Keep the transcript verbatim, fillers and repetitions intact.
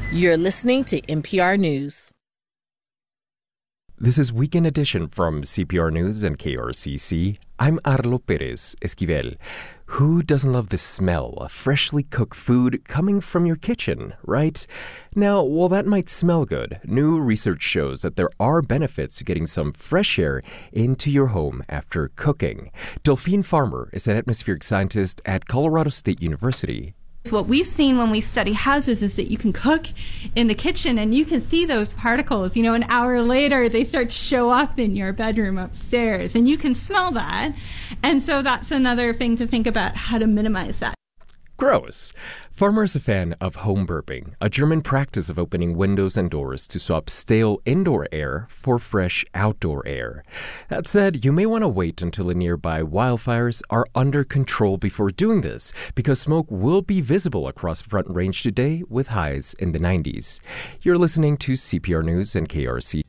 You're listening to N P R News. This is Weekend Edition from C P R News and K R C C. I'm Arlo Perez Esquivel. Who doesn't love the smell of freshly cooked food coming from your kitchen, right? Now, while that might smell good, new research shows that there are benefits to getting some fresh air into your home after cooking. Delphine Farmer is an atmospheric scientist at Colorado State University. What we've seen when we study houses is that you can cook in the kitchen and you can see those particles. You know, an hour later, they start to show up in your bedroom upstairs, and you can smell that. And so that's another thing to think about, how to minimize that. Gross. Farmer is a fan of home burping, a German practice of opening windows and doors to swap stale indoor air for fresh outdoor air. That said, you may want to wait until the nearby wildfires are under control before doing this, because smoke will be visible across the Front Range today with highs in the nineties. You're listening to C P R News and K R C.